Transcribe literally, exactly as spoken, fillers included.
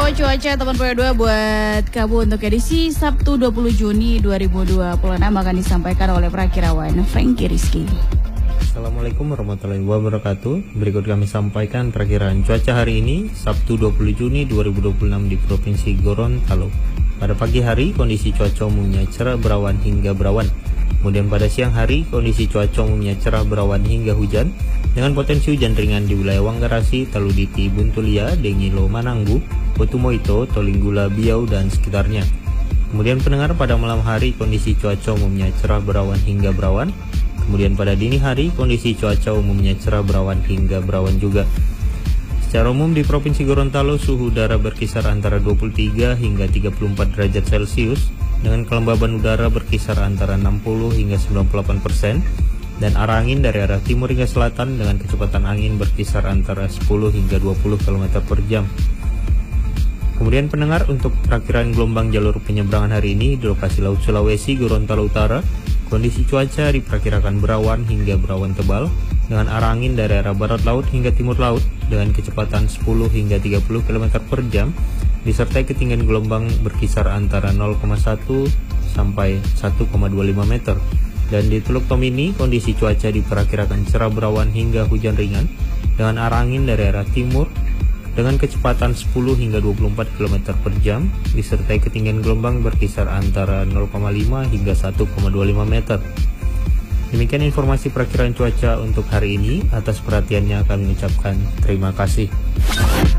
cuaca teman P dua buat kamu untuk edisi Sabtu dua puluh Juni dua ribu dua puluh enam akan disampaikan oleh Prakirawan Franky Rizky. Assalamualaikum warahmatullahi wabarakatuh. Berikut kami sampaikan perkiraan cuaca hari ini Sabtu dua puluh Juni dua ribu dua puluh enam di Provinsi Gorontalo. Pada pagi hari kondisi cuaca umumnya cerah berawan hingga berawan. Kemudian pada siang hari kondisi cuaca umumnya cerah berawan hingga hujan dengan potensi hujan ringan di wilayah Wanggarasi, Taluditi, Buntulia, Dengilo, Mananggu, Potumoito, Tolinggula, Biau dan sekitarnya. Kemudian pendengar, pada malam hari kondisi cuaca umumnya cerah berawan hingga berawan. Kemudian pada dini hari kondisi cuaca umumnya cerah berawan hingga berawan juga. Secara umum di Provinsi Gorontalo suhu udara berkisar antara dua puluh tiga hingga tiga puluh empat derajat Celcius dengan kelembaban udara berkisar antara enam puluh hingga sembilan puluh delapan persen dan arah angin dari arah timur hingga selatan dengan kecepatan angin berkisar antara sepuluh hingga dua puluh kilometer per jam. Kemudian pendengar, untuk perakiraan gelombang jalur penyeberangan hari ini di lokasi Laut Sulawesi Gorontalo Utara, kondisi cuaca diperkirakan berawan hingga berawan tebal dengan arah angin dari arah barat laut hingga timur laut dengan kecepatan sepuluh hingga tiga puluh kilometer per jam disertai ketinggian gelombang berkisar antara nol koma satu sampai satu koma dua lima meter. Dan di Teluk Tomini kondisi cuaca diperkirakan cerah berawan hingga hujan ringan dengan arah angin dari arah timur dengan kecepatan sepuluh hingga dua puluh empat kilometer per jam disertai ketinggian gelombang berkisar antara nol koma lima hingga satu koma dua lima meter. Demikian informasi perakiraan cuaca untuk hari ini. Atas perhatiannya kami ucapkan terima kasih.